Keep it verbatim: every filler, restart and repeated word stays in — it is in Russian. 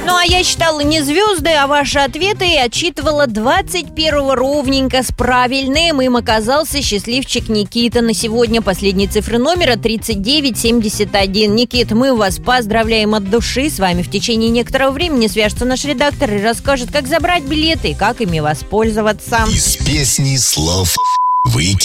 Ну, а я считала не звезды, а ваши ответы и отчитывала двадцать первого ровненько с правильным. Им оказался счастливчик Никита. На сегодня последние цифры номера тридцать девять семьдесят один. Никит, мы вас поздравляем от души. С вами в течение некоторого времени свяжется наш редактор и расскажет, как забрать билеты и как ими воспользоваться. Из песни слов выйти.